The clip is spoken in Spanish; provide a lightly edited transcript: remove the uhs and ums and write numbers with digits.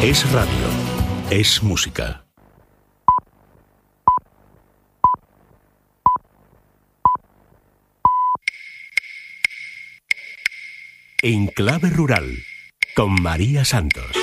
Es radio, es música. En Clave Rural, con María Santos.